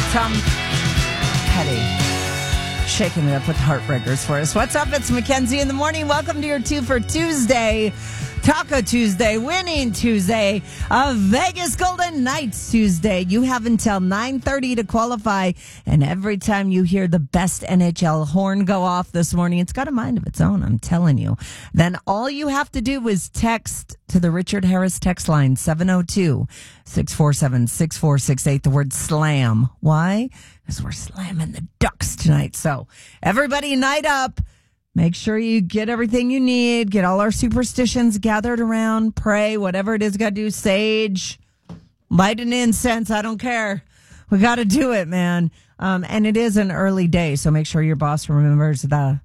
Tom Petty shaking it up with Heartbreakers for us. What's up? It's Mackenzie in the morning. Welcome to your 2 for Tuesday. Taco Tuesday, Winning Tuesday, Vegas Golden Knights Tuesday. You have until 9:30 to qualify, and every time you hear the best NHL horn go off this morning, it's got a mind of its own, I'm telling you. Then all you have to do is text to the Richard Harris text line, 702-647-6468, the word SLAM. Why? Because we're slamming the Ducks tonight. So everybody night up. Make sure you get everything you need. Get all our superstitions gathered around. Pray, whatever it is you got to do. Sage, light an incense. I don't care. We got to do it, man. And it is an early day, so make sure your boss remembers the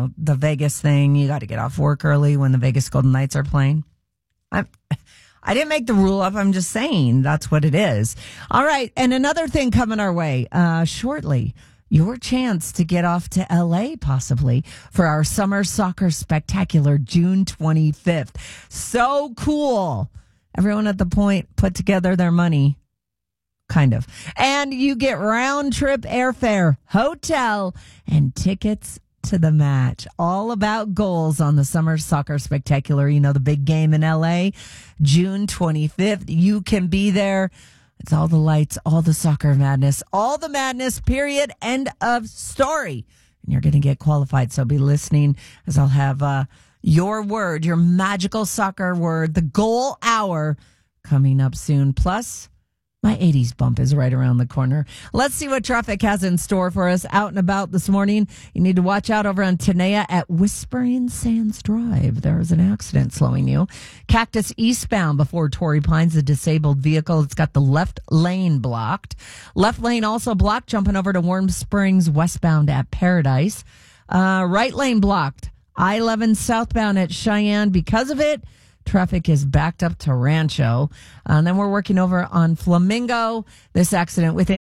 Vegas thing. You got to get off work early when the Vegas Golden Knights are playing. I didn't make the rule up. I'm just saying that's what it is. All right, and another thing coming our way shortly. Your chance to get off to L.A. possibly for our Summer Soccer Spectacular June 25th. So cool. Everyone at the Point put together their money. Kind of. And you get round trip airfare, hotel, and tickets to the match. All about goals on the Summer Soccer Spectacular. You know, the big game in L.A. June 25th. You can be there. It's all the lights, all the soccer madness, all the madness, period, end of story. And you're going to get qualified, so be listening as I'll have your word, your magical soccer word, the goal hour coming up soon. Plus, my 80s bump is right around the corner. Let's see what traffic has in store for us out and about this morning. You need to watch out over on Tenaya at Whispering Sands Drive. There was an accident slowing you. Cactus eastbound before Torrey Pines, a disabled vehicle. It's got the left lane blocked. Left lane also blocked, jumping over to Warm Springs westbound at Paradise. Right lane blocked. I-11 southbound at Cheyenne. Because of it, traffic is backed up to Rancho. And then we're working over on Flamingo. This accident with it.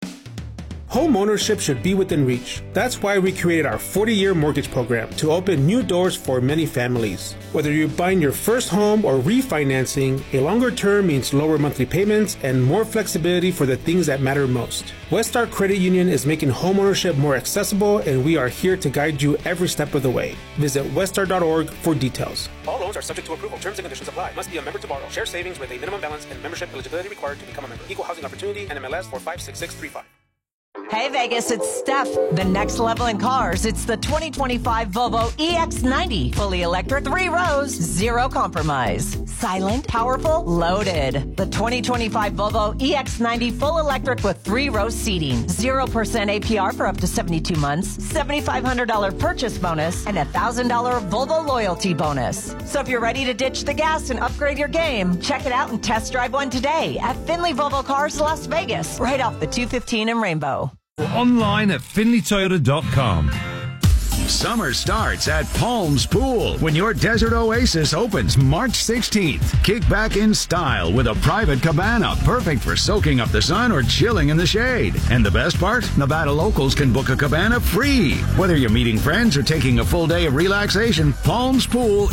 Home ownership should be within reach. That's why we created our 40-year mortgage program to open new doors for many families. Whether you're buying your first home or refinancing, a longer term means lower monthly payments and more flexibility for the things that matter most. Westar Credit Union is making home ownership more accessible, and we are here to guide you every step of the way. Visit westar.org for details. All loans are subject to approval. Terms and conditions apply. Must be a member to borrow. Share savings with a minimum balance and membership eligibility required to become a member. Equal housing opportunity and MLS 456635. Hey Vegas, it's Steph. The next level in cars. It's the 2025 Volvo EX90. Fully electric, 3 rows, 0 compromise. Silent, powerful, loaded. The 2025 Volvo EX90 full electric with 3-row seating. 0% APR for up to 72 months. $7,500 purchase bonus and $1,000 Volvo loyalty bonus. So if you're ready to ditch the gas and upgrade your game, check it out and test drive one today at Finley Volvo Cars Las Vegas. Right off the 215 in Rainbow. Online at finleytoyota.com. Summer starts at Palms Pool when your desert oasis opens March 16th. Kick back in style with a private cabana, perfect for soaking up the sun or chilling in the shade. And the best part? Nevada locals can book a cabana free. Whether you're meeting friends or taking a full day of relaxation, Palms Pool